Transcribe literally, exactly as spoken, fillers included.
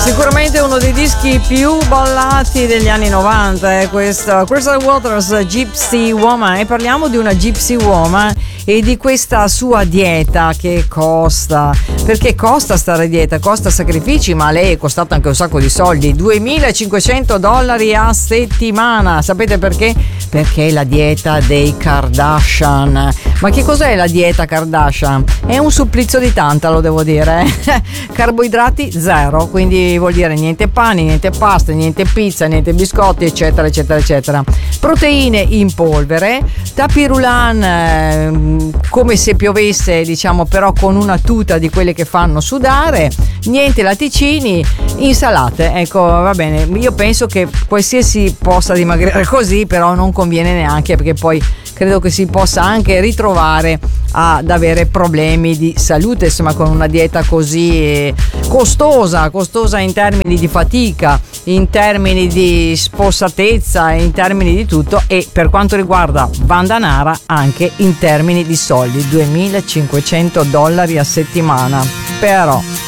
Sicuramente uno dei dischi più ballati degli anni novanta è questo, Crystal Waters, Gypsy Woman, e parliamo di una Gypsy Woman e di questa sua dieta che costa, perché costa stare a dieta, costa sacrifici, ma lei è costata anche un sacco di soldi, duemilacinquecento dollari a settimana. Sapete perché? Perché è la dieta dei Kardashian. Ma che cos'è la dieta Kardashian? È un supplizio di tantalo, devo dire. Carboidrati zero, quindi vuol dire niente pani, niente pasta, niente pizza, niente biscotti, eccetera eccetera eccetera. Proteine in polvere, tapirulan eh, come se piovesse, diciamo, però con una tuta di quelle che fanno sudare, niente latticini, insalate. Ecco, va bene, io penso che qualsiasi possa dimagrire così, però non conviene neanche, perché poi credo che si possa anche ritrovare ad avere problemi di salute, insomma, con una dieta così costosa, costosa in termini di fatica, in termini di spossatezza, in termini di tutto, e per quanto riguarda Vandanara anche in termini di soldi, duemilacinquecento dollari a settimana. Però